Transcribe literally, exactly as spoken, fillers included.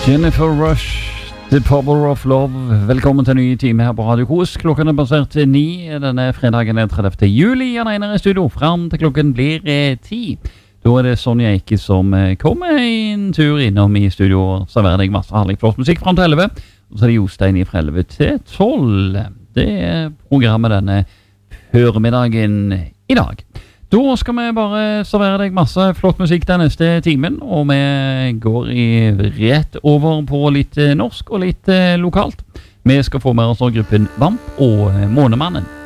Jennifer Rush, The Power of Love. Velkommen til en ny time her på Radio Kos. Klokken er basert til ni. Denne fredagen er tredivte juli. Jan Einar i studio. Frem til klokken blir eh, ti. Da er det Sonja Eike som eh, kommer en tur innom i studio og serverer deg masse herlig flott musikk frem til elleve. Og så er det Jostein fra elleve til tolv. Det er programmet denne føremiddagen i dag. Da skal vi bare servere deg masse flott musikk den neste timen, og vi går i rett over på litt norsk og litt lokalt. Vi skal få med oss gruppen Vamp og Månemannen.